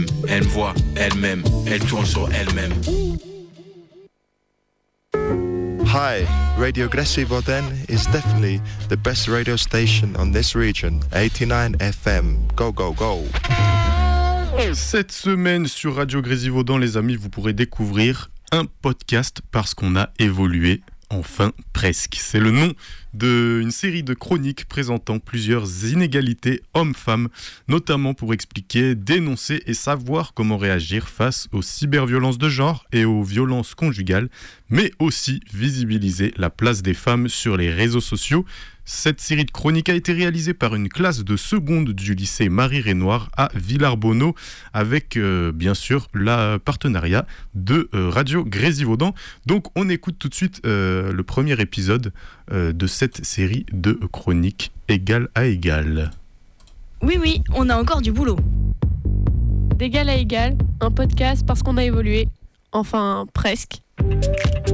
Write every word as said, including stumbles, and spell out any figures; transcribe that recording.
Elle me voit, elle m'aime, elle tourne sur elle-même. Hi, Radio Gressivo then is definitely the best radio station on this region, eighty-nine F M. Go, go, go. Cette semaine sur Radio Grésivaudan, les amis, vous pourrez découvrir un podcast parce qu'on a évolué. Enfin, presque. C'est le nom d'une série de chroniques présentant plusieurs inégalités hommes-femmes, notamment pour expliquer, dénoncer et savoir comment réagir face aux cyberviolences de genre et aux violences conjugales, mais aussi visibiliser la place des femmes sur les réseaux sociaux. Cette série de chroniques a été réalisée par une classe de seconde du lycée Marie-Renoir à Villarbonneau avec euh, bien sûr le partenariat de euh, Radio Grésivaudan. Donc on écoute tout de suite euh, le premier épisode euh, de cette série de chroniques égal à égal. Oui oui, on a encore du boulot. D'égal à égal, un podcast parce qu'on a évolué. Enfin, presque.